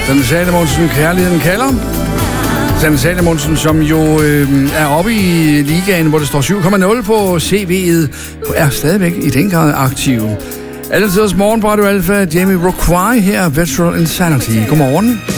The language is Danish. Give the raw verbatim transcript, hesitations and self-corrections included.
Sanne Salomonsen, kærligheden kalder. Sanne Salomonsen, som jo øh, er oppe i ligaen, hvor det står syv komma nul på C V'et, er stadigvæk i den grad aktiv. Alle tiders morgen på Radio Alfa, Jamie Roquai her, Virtual Insanity. Godmorgen.